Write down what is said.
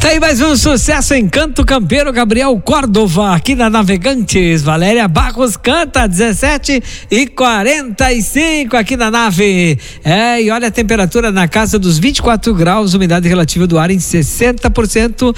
Tá aí mais um sucesso em Canto Campeiro, Gabriel Córdova, aqui na Navegantes. Valéria Barros canta 17h45 aqui na nave. E olha a temperatura na casa dos 24 graus, umidade relativa do ar em 60%.